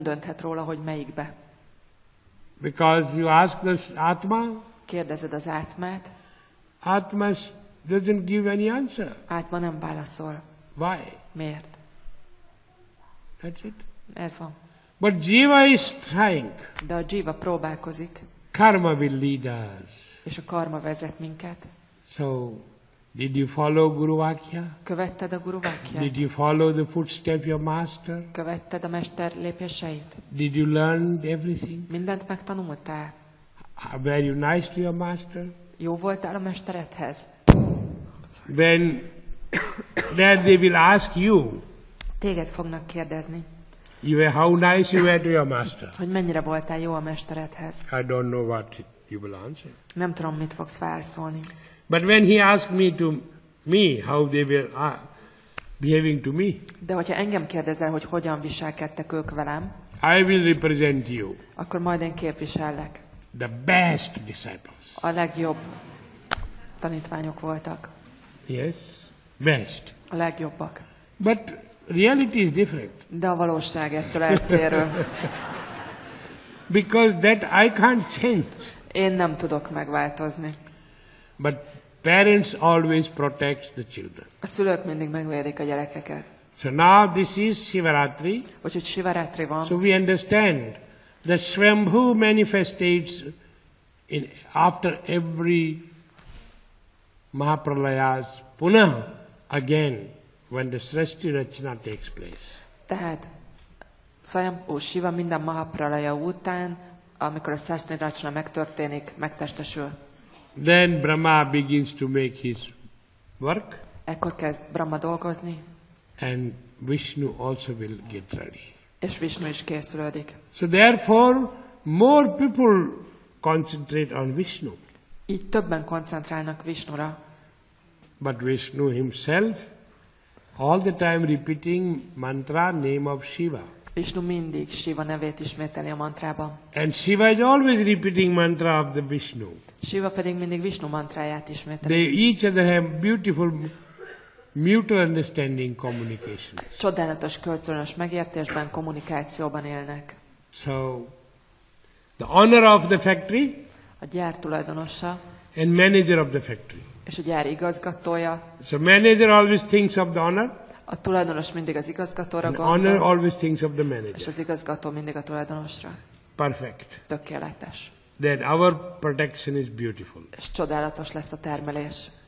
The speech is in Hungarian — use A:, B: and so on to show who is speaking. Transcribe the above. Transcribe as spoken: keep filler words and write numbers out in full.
A: dönthet róla, hogy melyikbe.
B: Because you ask the Atma,
A: Kérdezed az átmát,
B: Atma doesn't give any answer.
A: átma nem válaszol.
B: Why?
A: Miért?
B: That's it.
A: Ez van.
B: But Jiva is trying.
A: De a Jiva próbálkozik,
B: Karma will lead us.
A: és a karma vezet minket.
B: So, did you follow Guru Vakya?
A: Követted a Guru Vakját?
B: Did you follow the footsteps of your master?
A: Követted a mester lépéseit?
B: Did you learn everything?
A: Mindent megtanultál?
B: Were you nice to your master?
A: Jó voltál a mesteredhez?
B: When then they will ask you,
A: Téged fognak kérdezni,
B: you were, how nice you were to your master.
A: hogy mennyire voltál jó a mesteredhez.
B: I don't know what you will answer.
A: Nem tudom, mit fogsz válaszolni.
B: But when he asked me to me, how they were uh, behaving to me,
A: De hogyha engem kérdezel, hogy hogyan viselkedtek ők velem,
B: I will represent you,
A: akkor majd én képvisellek.
B: the best disciples.
A: A legjobb tanítványok voltak.
B: Yes, best.
A: A legjobbak.
B: But reality is different.
A: De a valóság ettől eltérő.
B: Because that I can't change.
A: Én nem tudok megváltozni.
B: But parents always protect the children.
A: A szülők mindig megvédik a gyerekeket.
B: So now this is Shivaratri.
A: Úgyhogy Sivaratri van.
B: So we understand that Swambhu manifestates in after every Mahapralayas punah again when the Srishti Rachana takes place.
A: Tehát Swayambhu Shiva minden Mahapralaya után, amikor a Srishti Rachana megtörténik, megtestesül.
B: Then Brahma begins to make his work,
A: Ekkor kezd Brahma dolgozni,
B: and Vishnu also will get ready.
A: és Vishnu is készülődik.
B: So therefore, more people concentrate on Vishnu.
A: Így többen koncentrálnak Vishnura,
B: But Vishnu himself, all the time repeating mantra, name of Shiva.
A: Vishnu mindig Shiva nevét ismételi a mantrában.
B: And Shiva is always repeating mantra of the Vishnu.
A: Shiva pedig mindig Vishnu mantráját ismételi.
B: They each other have beautiful mutual understanding communications.
A: Csodálatos kölcsönös megértésben, kommunikációban élnek.
B: So, the owner of the factory
A: A gyár tulajdonosa
B: and manager of the factory.
A: és a gyár igazgatója.
B: So manager always thinks of the owner,
A: A tulajdonos mindig az igazgatóra
B: and owner
A: gondol,
B: always thinks of the
A: és
B: manager.
A: az igazgató mindig a tulajdonosra.
B: Perfect.
A: Tökéletes.
B: Then our protection is beautiful.
A: És csodálatos lesz a termelés.